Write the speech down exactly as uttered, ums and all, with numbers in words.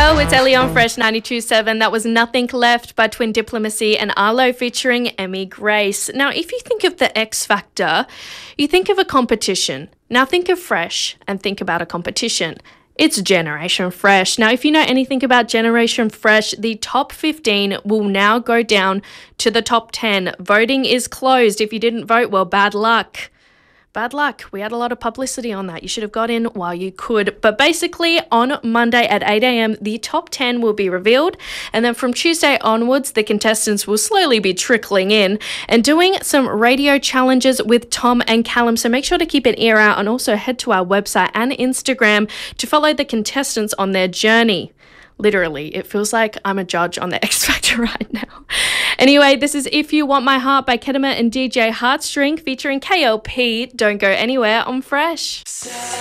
Hello, it's Ellie on Fresh ninety-two point seven. That was Nothing Left by Twin Diplomacy and Arlo featuring Emmy Grace. Now, if you think of the X Factor, you think of a competition. Now think of Fresh and think about a competition. It's Generation Fresh. Now, if you know anything about Generation Fresh, the top fifteen will now go down to the top ten. Voting is closed. If you didn't vote, well, bad luck. Bad luck. We had a lot of publicity on that. You should have got in while you could. But basically, on Monday at eight a.m, the top ten will be revealed. And then from Tuesday onwards, the contestants will slowly be trickling in and doing some radio challenges with Tom and Callum. So make sure to keep an ear out and also head to our website and Instagram to follow the contestants on their journey. Literally, it feels like I'm a judge on the X Factor right now. Anyway, this is If You Want My Heart by Kedema and D J Heartstring featuring K L P. Don't go anywhere on Fresh.